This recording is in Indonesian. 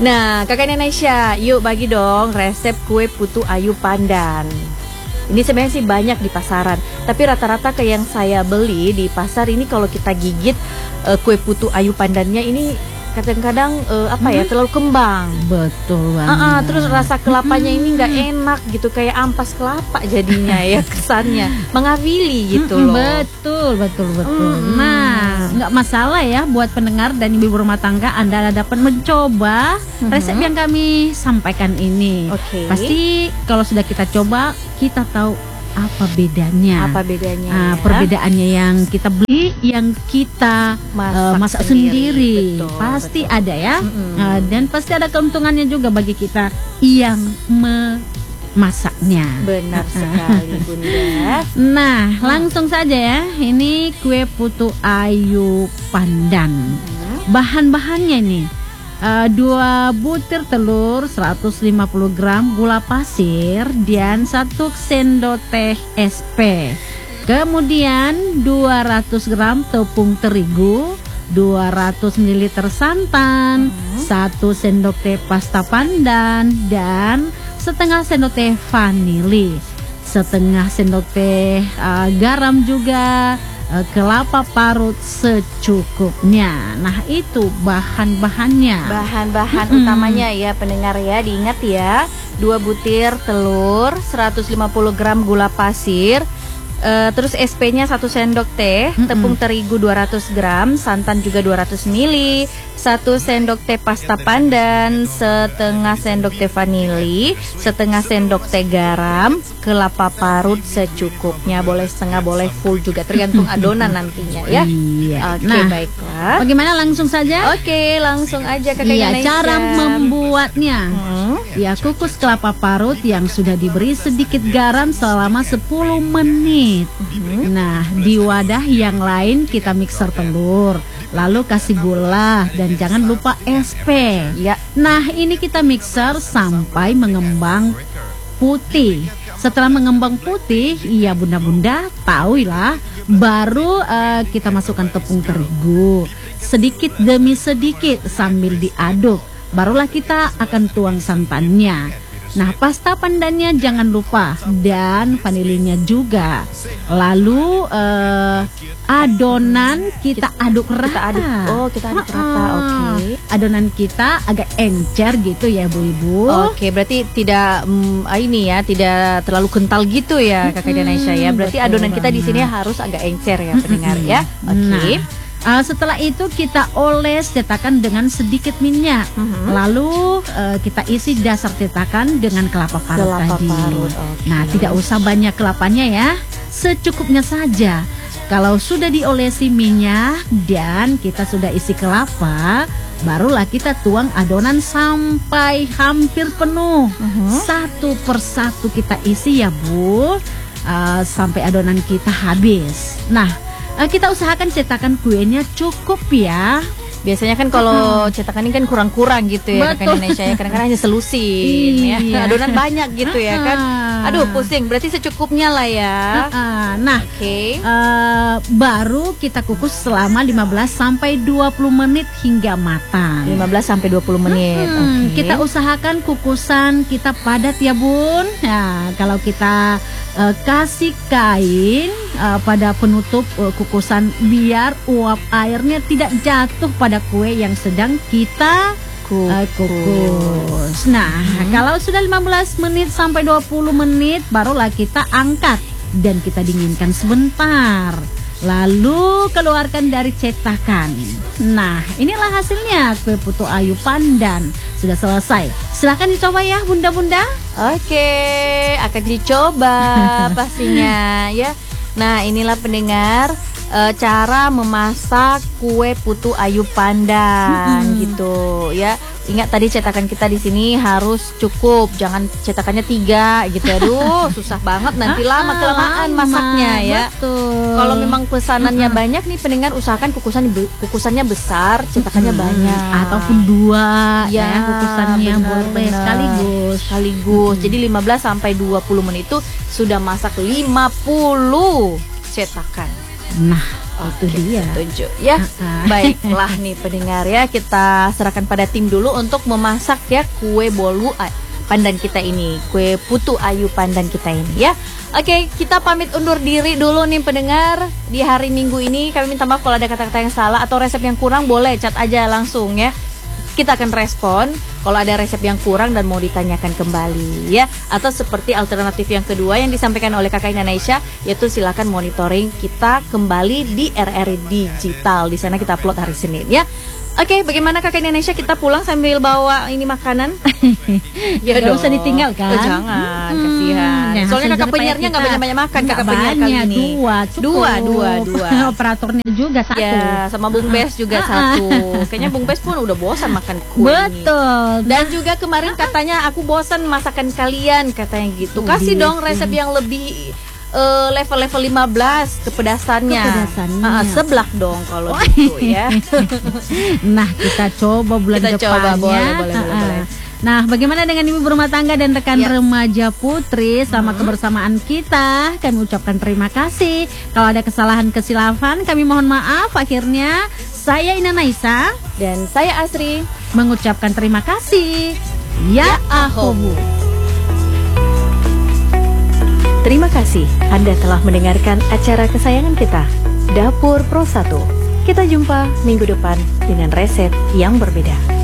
Nah, Kakak Indonesia, yuk bagi dong resep kue putu ayu pandan. Ini sebenarnya sih banyak di pasaran, tapi rata-rata kayak yang saya beli di pasar ini kalau kita gigit kue putu ayu pandannya ini kadang-kadang terlalu kembang. Betul banget. Terus rasa kelapanya ini nggak enak gitu, kayak ampas kelapa jadinya ya kesannya, mengawili gitu loh. Betul. Nah, nggak masalah ya buat pendengar dan ibu rumah tangga, Anda dapat mencoba resep yang kami sampaikan ini. Oke. Pasti kalau sudah kita coba, kita tahu apa bedanya. Ya? Perbedaannya yang kita beli, yang kita masak sendiri. Betul, pasti ada ya. Dan pasti ada keuntungannya juga bagi kita yang memasaknya. Benar sekali, Bunda. Nah, langsung saja ya. Ini kue putu ayu pandan. Bahan-bahannya nih, 2 butir telur, 150 gram gula pasir, dan 1 sendok teh SP. Kemudian 200 gram tepung terigu, 200 ml santan, 1 sendok teh pasta pandan, dan setengah sendok teh vanili, setengah sendok teh garam juga, kelapa parut secukupnya. Nah, itu bahan-bahannya. Bahan-bahan utamanya ya pendengar ya, diingat ya. 2 butir telur, 150 gram gula pasir, terus SP-nya 1 sendok teh, tepung terigu 200 gram, santan juga 200 ml, 1 sendok teh pasta pandan, setengah sendok teh vanili, setengah sendok teh garam, kelapa parut secukupnya. Boleh setengah, boleh full juga, tergantung adonan nantinya ya. Iya. Oke, nah, baiklah. Bagaimana, langsung saja? Oke, langsung aja Kakak Indonesia. Cara membuatnya. Ya, kukus kelapa parut yang sudah diberi sedikit garam selama 10 menit. Nah, di wadah yang lain kita mixer telur, lalu kasih gula, dan jangan lupa SP. Ya. Nah, ini kita mixer sampai mengembang putih. Setelah mengembang putih, iya bunda-bunda tahu lah, baru kita masukkan tepung terigu sedikit demi sedikit sambil diaduk. Barulah kita akan tuang santannya. Nah, pasta pandannya jangan lupa, dan vanilinya juga. Lalu adonan kita aduk rata. Kita aduk rata. Oke. Adonan kita agak encer gitu ya, Bu Ibu. Oke, berarti tidak tidak terlalu kental gitu ya Kakak Indonesia ya. Berarti adonan kita di sini harus agak encer ya pendengar ya. Oke. Setelah itu kita oles cetakan dengan sedikit minyak. Lalu kita isi dasar cetakan dengan kelapa parut tadi. Okay. Nah, tidak usah banyak kelapanya ya, secukupnya saja. Kalau sudah diolesi minyak dan kita sudah isi kelapa, barulah kita tuang adonan sampai hampir penuh. Satu persatu kita isi ya, Bu, sampai adonan kita habis. Nah, kita usahakan cetakan kuenya cukup ya. Biasanya kan kalau cetakan ini kan kurang-kurang gitu ya Kakak Indonesia ya. Kadang-kadang hanya selusin ya. Adonan banyak gitu ya kan. Aduh, pusing. Berarti secukupnya lah ya. Nah, baru kita kukus selama 15 sampai 20 menit hingga matang. 15 sampai 20 menit. Kita usahakan kukusan kita padat ya, Bun. Nah, kalau kita kasih kain pada penutup kukusan biar uap airnya tidak jatuh pada kue yang sedang kita kukus. Nah, kalau sudah 15 menit sampai 20 menit barulah kita angkat dan kita dinginkan sebentar. Lalu keluarkan dari cetakan. Nah, inilah hasilnya kue putu ayu pandan. Sudah selesai. Silahkan dicoba ya, bunda-bunda. Oke, akan dicoba pastinya ya. Nah, inilah pendengar cara memasak kue putu ayu pandan gitu ya. Ingat tadi cetakan kita di sini harus cukup, jangan cetakannya 3 gitu. Aduh, susah banget nanti lama-kelamaan masaknya ya. Kalau memang pesanannya banyak nih pendengar, usahakan kukusannya besar, cetakannya banyak. Ataupun 2 ya kukusannya boleh sekaligus. Jadi 15 sampai 20 menit itu sudah masak 50 cetakan. Nah, Itu dia. Setuju ya. Baiklah nih pendengar ya, kita serahkan pada tim dulu untuk memasak ya kue bolu pandan kita ini, kue putu ayu pandan kita ini ya. Oke, kita pamit undur diri dulu nih pendengar. Di hari Minggu ini kami minta maaf kalau ada kata-kata yang salah atau resep yang kurang, boleh chat aja langsung ya. Kita akan respon kalau ada resep yang kurang dan mau ditanyakan kembali ya. Atau seperti alternatif yang kedua yang disampaikan oleh Kakak Indonesia, yaitu silakan monitoring kita kembali di RRI Digital. Di sana kita upload hari Senin ya. Oke, bagaimana Kakak Indonesia, kita pulang sambil bawa ini makanan? Ya gak usah ditinggalkan. Jangan, kasihan. Soalnya kakak penyiarnya nggak banyak-banyak makan, kakak penyiar kali ini. Dua. Operatornya juga satu. Ya, sama Bung Bes juga satu. Kayaknya Bung Bes pun udah bosan makan kue. Betul. Dan juga kemarin katanya aku bosan masakan kalian, katanya gitu. Kasih dong resep yang lebih level 15 kepedasannya. Seblak dong kalau gitu ya. Nah, kita coba bulan depannya. Boleh. Nah, bagaimana dengan ibu berumah tangga dan rekan remaja Putri selama kebersamaan kita? Kami ucapkan terima kasih. Kalau ada kesalahan-kesilapan, kami mohon maaf. Akhirnya, saya Ina Naisa dan saya Asri mengucapkan terima kasih. Ya ahobu. Terima kasih Anda telah mendengarkan acara kesayangan kita, Dapur Pro 1. Kita jumpa minggu depan dengan resep yang berbeda.